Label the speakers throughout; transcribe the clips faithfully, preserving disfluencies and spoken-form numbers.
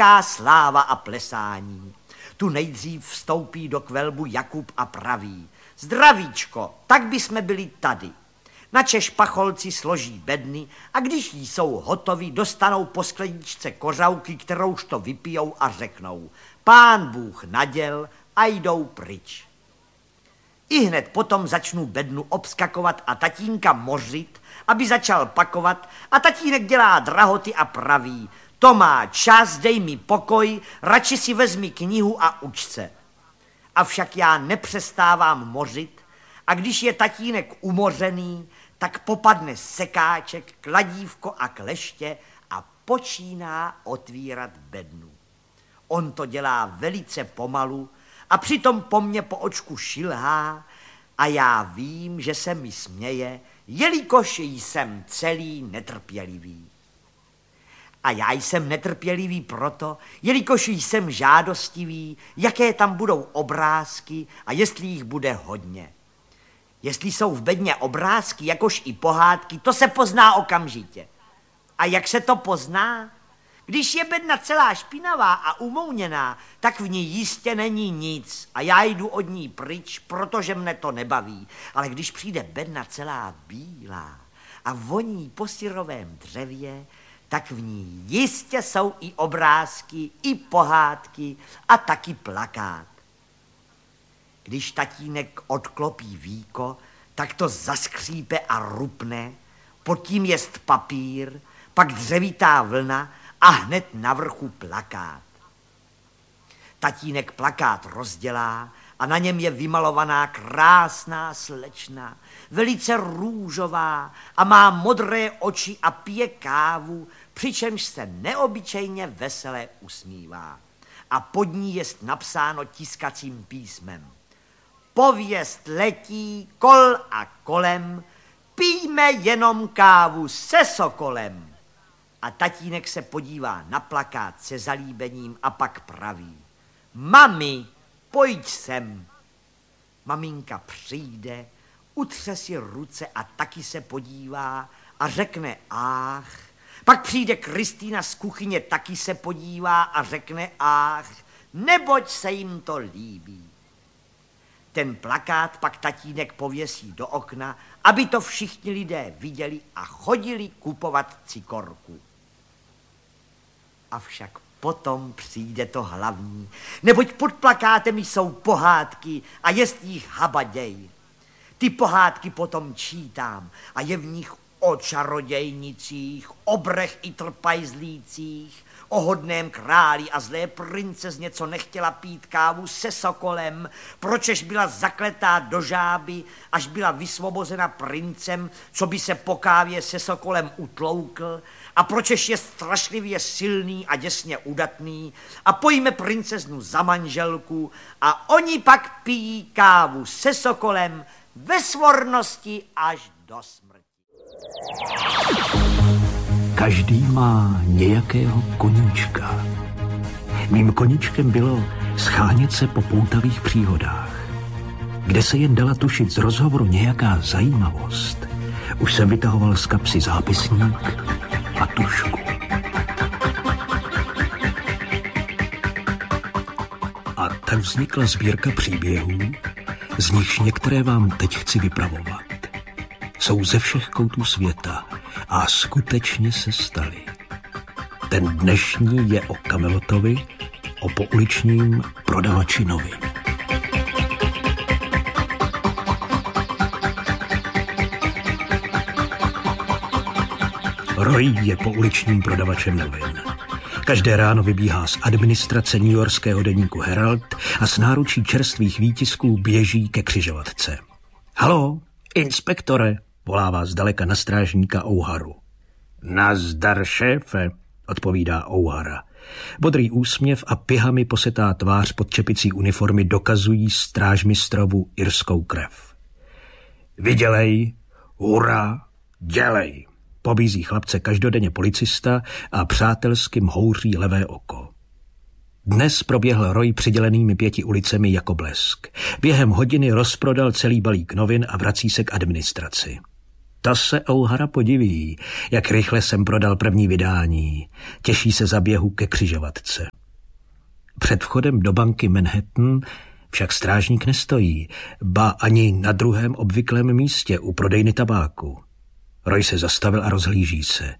Speaker 1: velká sláva a plesání. Tu nejdřív vstoupí do kvelbu Jakub a praví: Zdravíčko, tak by jsme byli tady. Načež pacholci složí bedny a když jí jsou hotoví, dostanou po skleničce kořavky, kterouž to vypijou a řeknou: Pán Bůh naděl, a jdou pryč. I hned potom začnu bednu obskakovat a tatínka mořit, aby začal pakovat, a tatínek dělá drahoty a praví: To má čas, dej mi pokoj, radši si vezmi knihu a uč se. Avšak já nepřestávám mořit, a když je tatínek umořený, tak popadne sekáček, kladívko a kleště a počíná otvírat bednu. On to dělá velice pomalu a přitom po mně po očku šilhá a já vím, že se mi směje, jelikož jsem celý netrpělivý. A já jsem netrpělivý proto, jelikož jsem žádostivý, jaké tam budou obrázky a jestli jich bude hodně. Jestli jsou v bedně obrázky, jakož i pohádky, to se pozná okamžitě. A jak se to pozná? Když je bedna celá špinavá a umouněná, tak v ní jistě není nic a já jdu od ní pryč, protože mne to nebaví. Ale když přijde bedna celá bílá a voní po syrovém dřevě, tak v ní jistě jsou i obrázky, i pohádky a taky plakát. Když tatínek odklopí víko, tak to zaskřípe a rupne, pod tím jest papír, pak dřevitá vlna a hned na vrchu plakát. Tatínek plakát rozdělá a na něm je vymalovaná krásná slečna, velice růžová a má modré oči a pije kávu, přičemž se neobyčejně veselé usmívá. A pod ní jest napsáno tiskacím písmem: Pověst letí kol a kolem, pijme jenom kávu se sokolem. A tatínek se podívá na plakát se zalíbením a pak praví: Mami, pojď sem. Maminka přijde, utře si ruce a taky se podívá a řekne ách. Pak přijde Kristýna z kuchyně, taky se podívá a řekne ách, neboť se jim to líbí. Ten plakát pak tatínek pověsí do okna, aby to všichni lidé viděli a chodili kupovat cikorku. Avšak potom přijde to hlavní, neboť pod plakátem jsou pohádky a jest jich habaděj. Ty pohádky potom čítám a je v nich o čarodějnicích, obrech i trpajzlících, o hodném králi a zlé princezně, co nechtěla pít kávu se sokolem, pročež byla zakletá do žáby, až byla vysvobozena princem, co by se po kávě se sokolem utloukl, a pročež je strašlivě silný a děsně udatný, a pojme princeznu za manželku a oni pak pijí kávu se sokolem ve svornosti až do smrti.
Speaker 2: Každý má nějakého koníčka. Mým koníčkem bylo schánět se po poutavých příhodách. Kde se jen dala tušit z rozhovoru nějaká zajímavost, už jsem vytahoval z kapsy zápisník a tužku. A tak vznikla sbírka příběhů, z nichž některé vám teď chci vypravovat. Jsou ze všech koutů světa a skutečně se staly. Ten dnešní je o Kamelotovi, o pouličním prodavači novin. Roy je pouličním prodavačem novin. Každé ráno vybíhá z administrace newyorského deníku Herald a s náručí čerstvých výtisků běží ke křižovatce. Haló, inspektore, volává zdaleka na strážníka O'Haru. Nazdar, šéfe, odpovídá O'Hara. Bodrý úsměv a pihami posetá tvář pod čepicí uniformy dokazují strážmistrovu irskou krev. Vydělej, hurá, dělej, pobízí chlapce každodenně policista a přátelsky mhouří levé oko. Dnes proběhl Roy přidělenými pěti ulicemi jako blesk. Během hodiny rozprodal celý balík novin a vrací se k administraci. To se O'Hara podiví, jak rychle jsem prodal první vydání. Těší se zaběhu ke křižovatce. Před vchodem do banky Manhattan však strážník nestojí, ba ani na druhém obvyklém místě u prodejny tabáku. Roy se zastavil a rozhlíží se.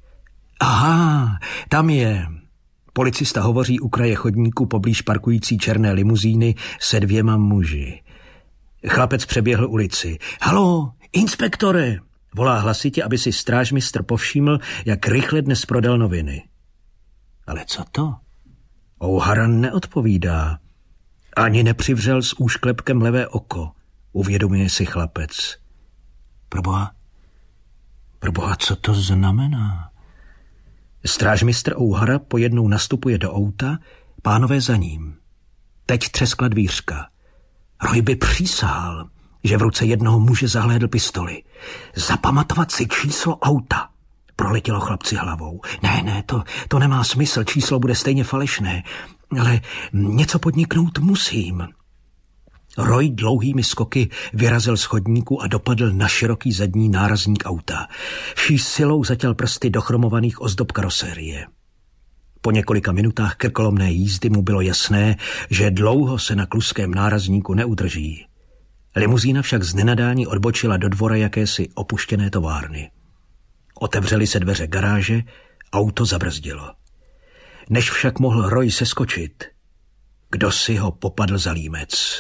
Speaker 2: Aha, tam je. Policista hovoří u kraje chodníku poblíž parkující černé limuzíny se dvěma muži. Chlapec přeběhl ulici. Haló, inspektore! Volá hlasitě, aby si strážmistr povšiml, jak rychle dnes prodal noviny. Ale co to? O'Hara neodpovídá. Ani nepřivřel s úšklepkem levé oko. Uvědomuje si chlapec. Proboha, proboha, co to znamená? Strážmistr O'Hara pojednou nastupuje do auta, pánové za ním. Teď třeskla dvířka. Roy by přísahal, že v ruce jednoho muže zahlédl pistoli. Zapamatovat si číslo auta. Proletělo chlapci hlavou. Ne, ne, to, to nemá smysl, číslo bude stejně falešné. Ale něco podniknout musím. Roy dlouhými skoky vyrazil z chodníku a dopadl na široký zadní nárazník auta. Vší silou zatěl prsty do chromovaných ozdob karosérie. Po několika minutách krkolomné jízdy mu bylo jasné, že dlouho se na kluském nárazníku neudrží. Limuzína však z nenadání odbočila do dvora jakési opuštěné továrny. Otevřely se dveře garáže, auto zabrzdilo. Než však mohl Roy seskočit, kdo si ho popadl za límec.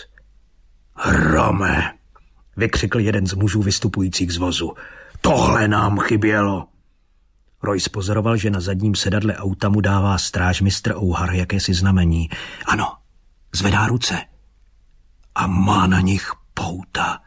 Speaker 2: Hrome, vykřikl jeden z mužů vystupujících z vozu. Tohle nám chybělo. Roy spozoroval, že na zadním sedadle auta mu dává strážmistr O'Hara jakési znamení. Ano, zvedá ruce. A má na nich pouta.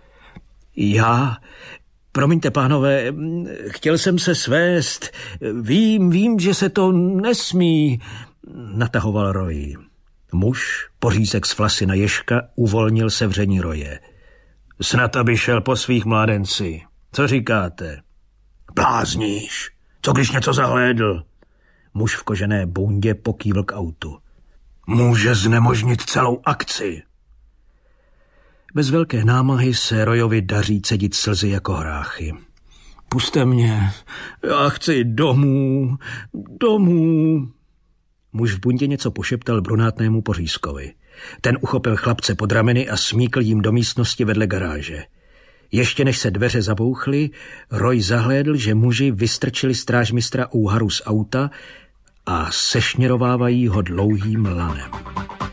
Speaker 2: Já... Promiňte, pánové, chtěl jsem se svést. Vím, vím, že se to nesmí, natahoval Roy. Muž, pořízek z flasy na ježka, uvolnil sevření Roje. Snad aby šel po svých mládenci. Co říkáte? Blázníš. Co když něco zahlédl? Muž v kožené bundě pokývl k autu. Může znemožnit celou akci. Bez velké námahy se Royovi daří cedit slzy jako hráchy. Puste mě, já chci domů, domů. Muž v bundě něco pošeptal brunátnému pořízkovi. Ten uchopil chlapce pod rameny a smíkl jim do místnosti vedle garáže. Ještě než se dveře zabouchly, Roy zahlédl, že muži vystrčili strážmistra O'Haru z auta a sešněrovávají ho dlouhým lanem.